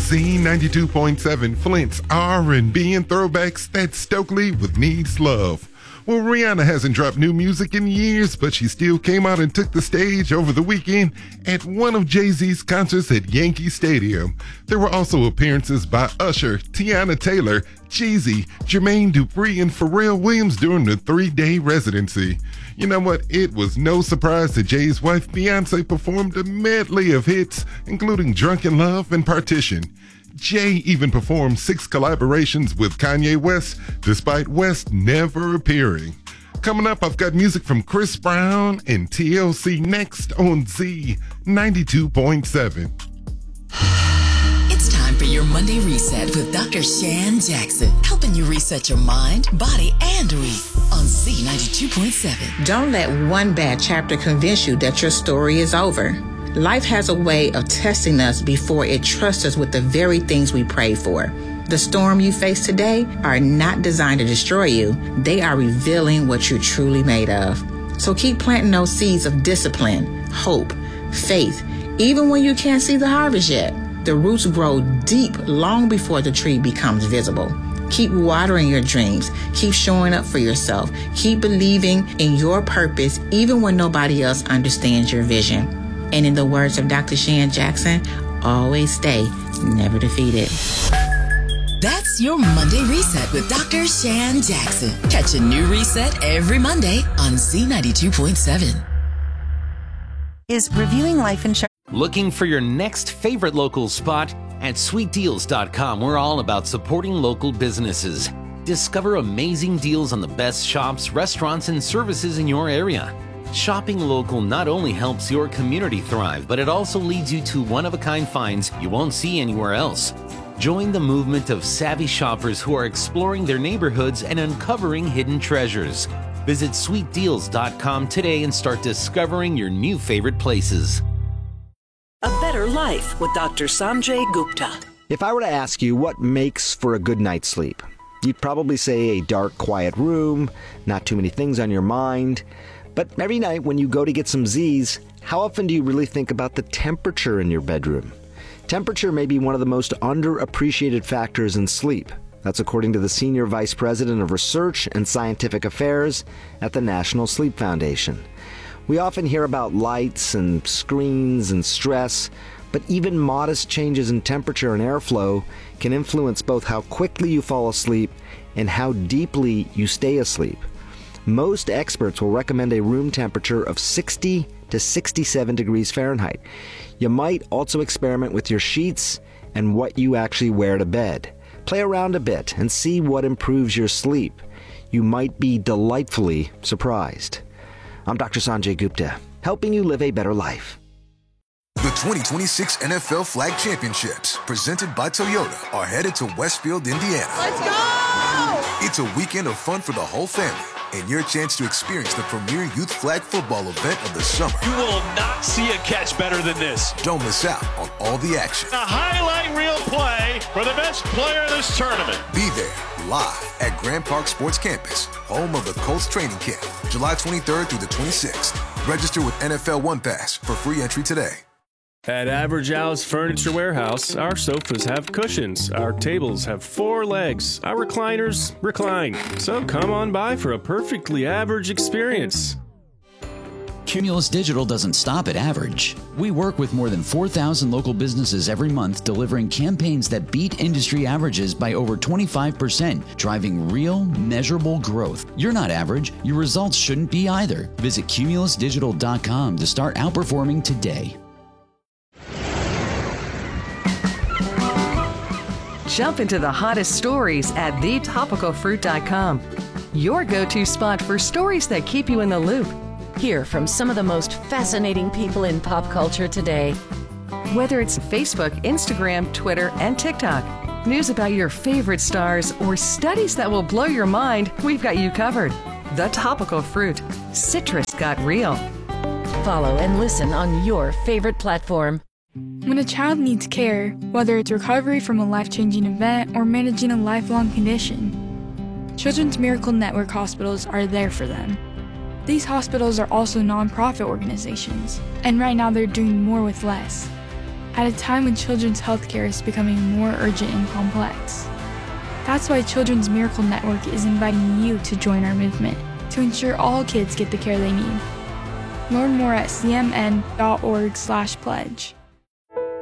Z92.7, Flint's R&B and throwbacks. That's Stokely with Needs Love. Well, Rihanna hasn't dropped new music in years, but she still came out and took the stage over the weekend at one of Jay-Z's concerts at Yankee Stadium. There were also appearances by Usher, Tiana Taylor, Jeezy, Jermaine Dupri, and Pharrell Williams during the 3-day residency. You know what? It was no surprise that Jay's wife Beyonce performed a medley of hits, including Drunken Love and Partition. Jay even performed 6 collaborations with Kanye West, despite West never appearing. Coming up, I've got music from Chris Brown and TLC next on Z92.7. It's time for your Monday Reset with Dr. Shan Jackson, helping you reset your mind, body, and on Z92.7. Don't let one bad chapter convince you that your story is over. Life has a way of testing us before it trusts us with the very things we pray for. The storm you face today are not designed to destroy you. They are revealing what you're truly made of. So keep planting those seeds of discipline, hope, faith, even when you can't see the harvest yet. The roots grow deep long before the tree becomes visible. Keep watering your dreams. Keep showing up for yourself. Keep believing in your purpose even when nobody else understands your vision. And in the words of Dr. Shan Jackson, always stay never defeated. That's your Monday Reset with Dr. Shan Jackson. Catch a new reset every Monday on Z92.7. Is reviewing life insurance? Looking for your next favorite local spot? At SweetDeals.com, we're all about supporting local businesses. Discover amazing deals on the best shops, restaurants, and services in your area. Shopping local not only helps your community thrive, but it also leads you to one-of-a-kind finds you won't see anywhere else. Join the movement of savvy shoppers who are exploring their neighborhoods and uncovering hidden treasures. Visit SweetDeals.com today and start discovering your new favorite places. A Better Life with Dr. Sanjay Gupta. If I were to ask you what makes for a good night's sleep, you'd probably say a dark, quiet room, not too many things on your mind. But every night when you go to get some Z's, how often do you really think about the temperature in your bedroom? Temperature may be one of the most underappreciated factors in sleep. That's according to the Senior Vice President of Research and Scientific Affairs at the National Sleep Foundation. We often hear about lights and screens and stress, but even modest changes in temperature and airflow can influence both how quickly you fall asleep and how deeply you stay asleep. Most experts will recommend a room temperature of 60 to 67 degrees Fahrenheit. You might also experiment with your sheets and what you actually wear to bed. Play around a bit and see what improves your sleep. You might be delightfully surprised. I'm Dr. Sanjay Gupta, helping you live a better life. The 2026 NFL Flag Championships, presented by Toyota, are headed to Westfield, Indiana. Let's go! It's a weekend of fun for the whole family, and your chance to experience the premier youth flag football event of the summer. You will not see a catch better than this. Don't miss out on all the action. A highlight reel play for the best player in this tournament. Be there, live at Grand Park Sports Campus, home of the Colts training camp, July 23rd through the 26th. Register with NFL One Pass for free entry today. At Average Al's Furniture Warehouse, our sofas have cushions, our tables have 4 legs, our recliners recline. So come on by for a perfectly average experience. Cumulus Digital doesn't stop at average. We work with more than 4,000 local businesses every month, delivering campaigns that beat industry averages by over 25%, driving real, measurable growth. You're not average. Your results shouldn't be either. Visit cumulusdigital.com to start outperforming today. Jump into the hottest stories at thetopicalfruit.com. Your go-to spot for stories that keep you in the loop. Hear from some of the most fascinating people in pop culture today. Whether it's Facebook, Instagram, Twitter, and TikTok, news about your favorite stars, or studies that will blow your mind, we've got you covered. The Topical Fruit. Citrus got real. Follow and listen on your favorite platform. When a child needs care, whether it's recovery from a life-changing event or managing a lifelong condition, Children's Miracle Network hospitals are there for them. These hospitals are also nonprofit organizations, and right now they're doing more with less. at a time when children's healthcare is becoming more urgent and complex. That's why Children's Miracle Network is inviting you to join our movement to ensure all kids get the care they need. Learn more at cmn.org/pledge.